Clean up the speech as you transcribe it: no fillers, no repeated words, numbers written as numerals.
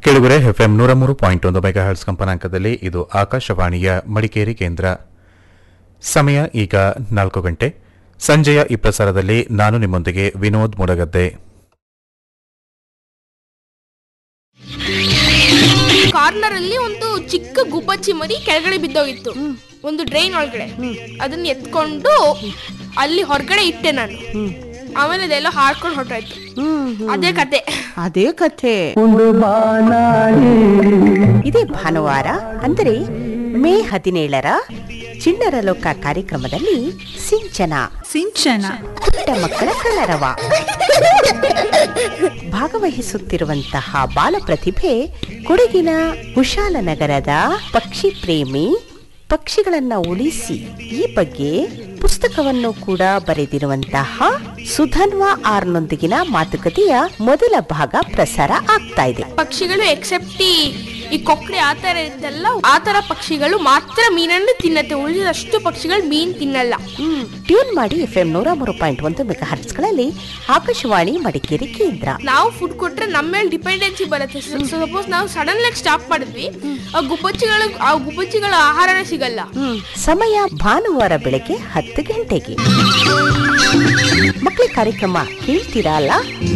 ಕೇಳುಗರೆ FM 103.1 megahertz ಕಂಪನಾಂಕದಲ್ಲಿ ಇದು ಆಕಾಶವಾಣಿಯ ಮಡಿಕೇರಿ ಕೇಂದ್ರ. ಸಮಯ ಈಗ 4 ಗಂಟೆ. ಸಂಜೆಯ ಈ ಪ್ರಸಾರದಲ್ಲಿ ನಾನು ನಿಮ್ಮೊಂದಿಗೆ ವಿನೋದ್ ಮುಡಗದ್ದೆ. ಕಾರ್ನರ್ ಅಲ್ಲಿ ಒಂದು ಚಿಕ್ಕ ಗುಬ್ಬಚ್ಚಿ ಮರಿ ಕೆಳಗಡೆ ಬಿದ್ದೋಗಿತ್ತು, ಒಂದು ಡ್ರೈನ್ ಒಳಗಡೆ. ಅದನ್ನ ಎತ್ಕೊಂಡು ಅಲ್ಲಿ ಹೊರಗಡೆ ಇಟ್ಟೆ ನಾನು. ಆಮೇಲೆ ಅದೆಲ್ಲ ಹಾಡ್ಕೊಂಡು ಹೊರಟಾಯ್ತು. ಅದೇ ಕತೆ. ಇದೇ ಭಾನುವಾರ ಅಂದರೆ ಮೇ 17ರ ಚಿಣ್ಣರ ಲೋಕ ಕಾರ್ಯಕ್ರಮದಲ್ಲಿ ಸಿಂಚನ ಪುಟ್ಟ ಮಕ್ಕಳ ಕಲರವ ಭಾಗವಹಿಸುತ್ತಿರುವಂತಹ ಬಾಲ ಪ್ರತಿಭೆ ಕೊಡಗಿನ ಕುಶಾಲನಗರದ ಪಕ್ಷಿ ಪ್ರೇಮಿ, ಪಕ್ಷಿಗಳನ್ನ ಉಳಿಸಿ ಈ ಬಗ್ಗೆ ಪುಸ್ತಕವನ್ನು ಕೂಡ ಬರೆದಿರುವಂತಹ ಸುಧನ್ವಾ ಆರ್ನೊಂದಿಗಿನ ಮಾತುಕತೆಯ ಮೊದಲ ಭಾಗ ಪ್ರಸಾರ ಆಗ್ತಾ ಇದೆ. ಪಕ್ಷಿಗಳು ಎಕ್ಸೆಪ್ಟ್ ಈ ಕೊಕ್ಕರೆ ಆತರ ಇದ್ದಲ್ಲ, ಆತರ ಪಕ್ಷಿಗಳು ಮಾತ್ರ ಮೀನನ್ನು ತಿನ್ನತ್ತೆ, ಉಳಿದಷ್ಟು ಪಕ್ಷಿಗಳು ಮೀನ್ ತಿನ್ನಲ್ಲ. ಟ್ಯೂನ್ ಮಾಡಿ FM 103.1 ಮೆಗಾಹರ್ಟ್ಸ್ಗಳಲ್ಲಿ ಆಕಾಶವಾಣಿ ಮಡಿಕೇರಿ ಕೇಂದ್ರ. ನಾವು ಫುಡ್ ಕೊಟ್ರೆ ನಮ್ಮ ಮೇಲೆ ಡಿಪೆಂಡೆನ್ಸಿ ಬರುತ್ತೆ. ಸಪೋಸ್ ನಾವು ಸಡನ್ ಆಗಿ ಸ್ಟಾಪ್ ಮಾಡಿದ್ವಿ, ಆ ಗುಬ್ಬಚ್ಚಿಗಳ ಆಹಾರನೇ ಸಿಗಲ್ಲ. ಸಮಯ ಭಾನುವಾರ ಬೆಳಗ್ಗೆ 10 ಗಂಟೆಗೆ. ಮಕ್ಕಳ ಕಾರ್ಯಕ್ರಮ ಕೇಳ್ತೀರಾ ಅಲ್ಲ?